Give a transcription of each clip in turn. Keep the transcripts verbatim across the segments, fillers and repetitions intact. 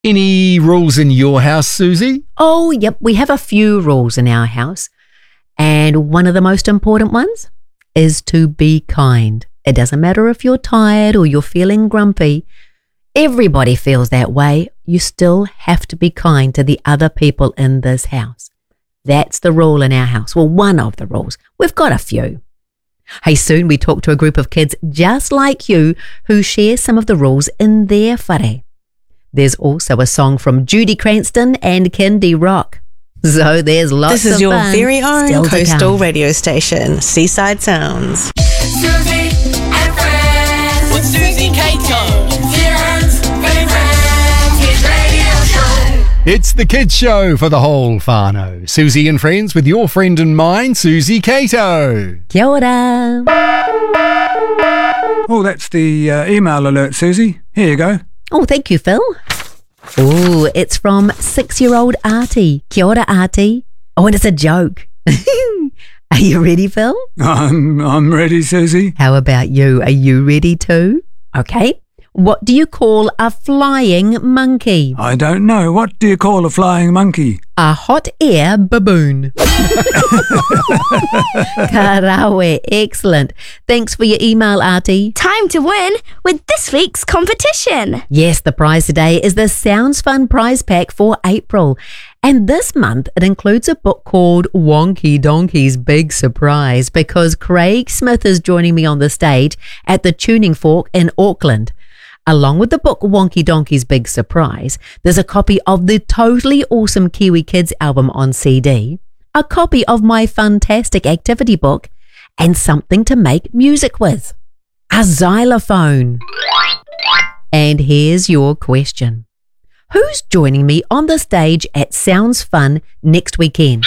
Any rules in your house, Susie? Oh, yep, we have a few rules in our house. And one of the most important ones is to be kind. It doesn't matter if you're tired or you're feeling grumpy. Everybody feels that way. You still have to be kind to the other people in this house. That's the rule in our house. Well, one of the rules. We've got a few. Hey, soon we talk to a group of kids just like you who share some of the rules in their whare. There's also a song from Judy Cranston and Kindy Rock. So there's lots of fun. This is your very own still to coastal come. radio station, Seaside Sounds. Susie and Friends with Susie Cato. Zealand's favourite kids radio show. It's the kids show for the whole whānau. Susie and Friends with your friend and mine, Susie Cato. Kia ora. Oh, that's the uh, email alert, Susie. Here you go. Oh, thank you, Phil. Oh, it's from six-year-old Artie. Kia ora, Artie. Oh, and it's a joke. Are you ready, Phil? I'm, I'm ready, Susie. How about you? Are you ready too? Okay. What do you call a flying monkey? I don't know. What do you call a flying monkey? A hot air baboon. Karawe. Excellent. Thanks for your email, Artie. Time to win with this week's competition. Yes, the prize today is the Sounds Fun prize pack for April. And this month it includes a book called Wonky Donkey's Big Surprise because Craig Smith is joining me on the stage at the Tuning Fork in Auckland. Along with the book Wonky Donkey's Big Surprise, there's a copy of the totally awesome Kiwi Kids album on C D, a copy of my fantastic activity book, and something to make music with. A xylophone. And here's your question. Who's joining me on the stage at Sounds Fun next weekend?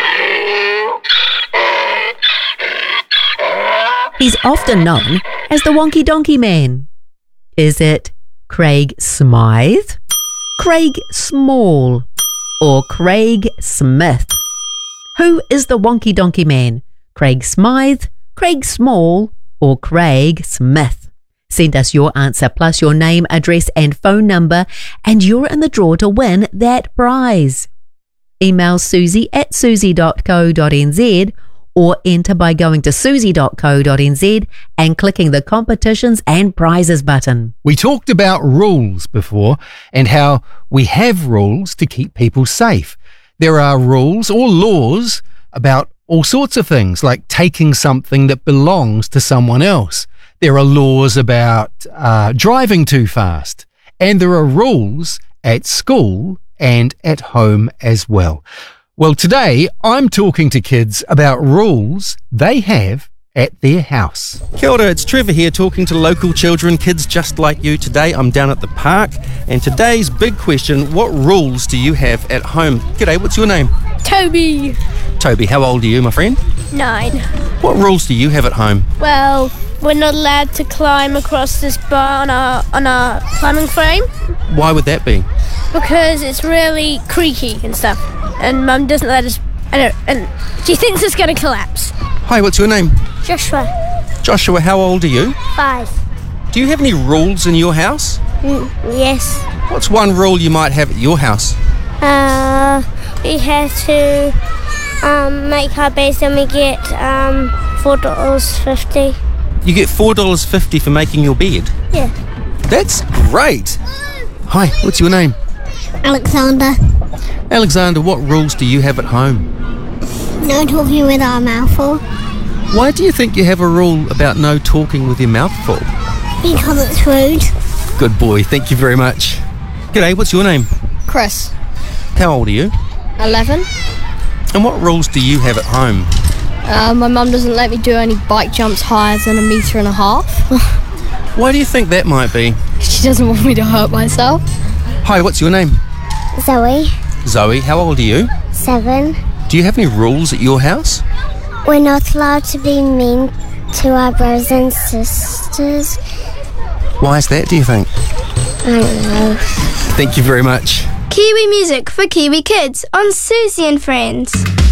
He's often known as the Wonky Donkey Man. Is it Craig Smythe, Craig Small, or Craig Smith? Who is the Wonky Donkey Man? Craig Smythe, Craig Small, or Craig Smith? Send us your answer plus your name, address and phone number and you're in the draw to win that prize. Email susie at susie dot co dot nz or enter by going to susie dot co dot nz and clicking the competitions and prizes button. We talked about rules before and how we have rules to keep people safe. There are rules or laws about all sorts of things, like taking something that belongs to someone else. There are laws about uh, driving too fast. And there are rules at school and at home as well. Well, today I'm talking to kids about rules they have at their house. Kia ora, it's Trevor here talking to local children, kids just like you. Today I'm down at the park and today's big question, what rules do you have at home? G'day, what's your name? Toby. Toby, how old are you, my friend? Nine. What rules do you have at home? Well, we're not allowed to climb across this bar on a, on a climbing frame Why would that be? because it's really creaky and stuff. And Mum doesn't let us, and, and she thinks it's going to collapse. Hi, what's your name? Joshua. Joshua, how old are you? Five. Do you have any rules in your house? Mm, yes. What's one rule you might have at your house? Uh, we have to um, make our beds and we get um, four dollars fifty. You get four dollars fifty for making your bed. Yeah. That's great. Hi, what's your name? Alexander. Alexander, what rules do you have at home? No talking with our mouth full. Why do you think you have a rule about no talking with your mouth full? Because it's rude. Good boy, thank you very much. G'day, what's your name? Chris. How old are you? Eleven. And what rules do you have at home? Uh, my mum doesn't let me do any bike jumps higher than a metre and a half. Why do you think that might be? She doesn't want me to hurt myself. Hi, what's your name? Zoe. Zoe, how old are you? Seven. Do you have any rules at your house? We're not allowed to be mean to our brothers and sisters. Why is that, do you think? I don't know. Thank you very much. Kiwi music for Kiwi kids on Susie and Friends.